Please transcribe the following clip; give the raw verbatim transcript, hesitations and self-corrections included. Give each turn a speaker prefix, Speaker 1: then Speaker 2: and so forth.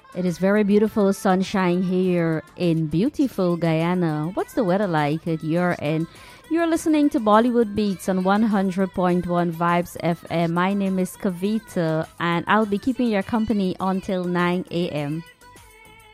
Speaker 1: It is very beautiful sunshine here in beautiful Guyana. What's the weather like at your end? You're listening to Bollywood Beats on one hundred point one Vibes F M. My name is Kavita and I'll be keeping your company until nine a.m.